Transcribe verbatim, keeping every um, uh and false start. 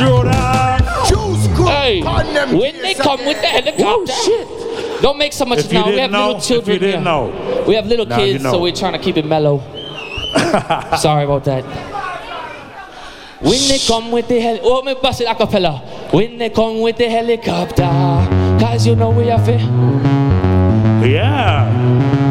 True that. Juice good. Hey, on them when they case come with the again. helicopter, shit. don't make so much If you now. We didn't have know, little children if you didn't here. know. We have little Now you kids, know. so we're trying to keep it mellow. Sorry about that. When they come with the heli, oh, me bust it a cappella. When they come with the helicopter, cause you know we have it. Yeah.